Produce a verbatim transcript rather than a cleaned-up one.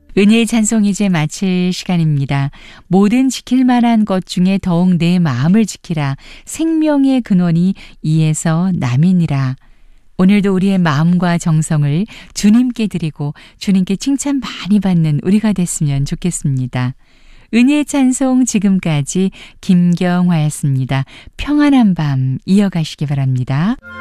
은혜의 찬송 이제 마칠 시간입니다. 모든 지킬 만한 것 중에 더욱 내 마음을 지키라. 생명의 근원이 이에서 남이니라. 오늘도 우리의 마음과 정성을 주님께 드리고 주님께 칭찬 많이 받는 우리가 됐으면 좋겠습니다. 은혜의 찬송 지금까지 김경화였습니다. 평안한 밤 이어가시기 바랍니다.